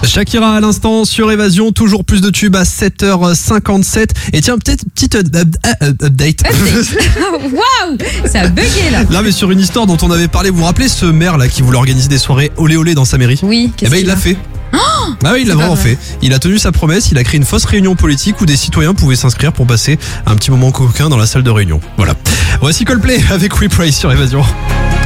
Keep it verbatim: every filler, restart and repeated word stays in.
Shakira à l'instant sur Évasion, toujours plus de tubes à sept heures cinquante-sept. Et tiens, peut-être petite up- up- up- update. Waouh, ça a bugué là. Là, mais sur une histoire dont on avait parlé, vous vous rappelez ce maire là qui voulait organiser des soirées olé olé dans sa mairie? Oui, Eh qu'est-ce ben il qu'il l'a a fait. Ah oui, il l'a C'est pas vraiment vrai. fait. Il a tenu sa promesse, il a créé une fausse réunion politique où des citoyens pouvaient s'inscrire pour passer un petit moment coquin dans la salle de réunion. Voilà. Voici Coldplay avec We Pray sur Évasion.